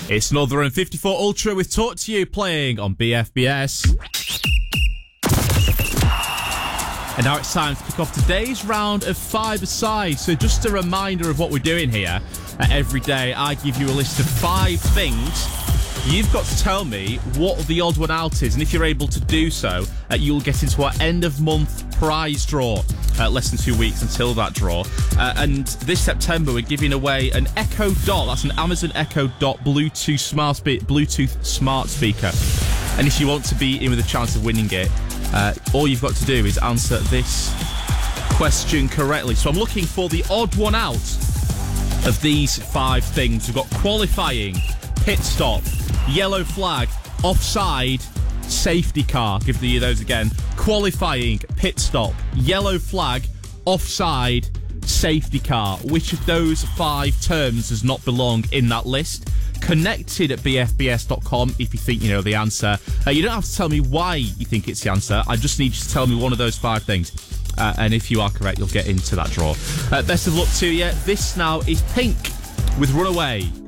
It's Northern 54 Ultra with Talk to You playing on BFBS. And now it's time to kick off today's round of five-a-side. So just a reminder of what we're doing here. Every day I give you a list of 5 things. You've got to tell me what the odd one out is, and if you're able to do so, you'll get into our end-of-month prize draw. Less than 2 weeks until that draw. And this September, we're giving away an Echo Dot. That's an Amazon Echo Dot Bluetooth smart speaker. And if you want to be in with a chance of winning it, all you've got to do is answer this question correctly. So I'm looking for the odd one out of these 5 things. We've got qualifying, pit stop, yellow flag, offside, safety car. Give you those again. Qualifying, pit stop, yellow flag, offside, safety car. Which of those 5 terms does not belong in that list? Connected at bfbs.com if you think you know the answer. You don't have to tell me why you think it's the answer. I just need you to tell me one of those 5 things. And if you are correct, you'll get into that draw. Best of luck to you. This now is Pink with Runaway.